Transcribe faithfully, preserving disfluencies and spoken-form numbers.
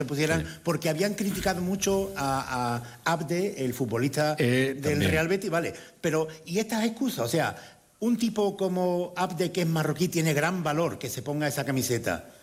pusieran, sí. porque habían criticado mucho a, a Abde, el futbolista eh, del también. Real Betis, vale, pero y estas excusas, o sea, un tipo como Abde que es marroquí tiene gran valor que se ponga esa camiseta.